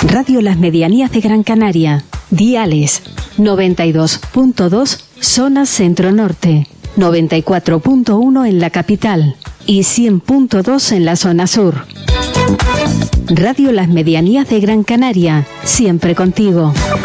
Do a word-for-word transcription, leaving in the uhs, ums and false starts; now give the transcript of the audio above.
Radio Las Medianías de Gran Canaria. Diales noventa y dos punto dos zona centro-norte, noventa y cuatro punto uno en la capital y cien punto dos en la zona sur. Radio Las Medianías de Gran Canaria, siempre contigo.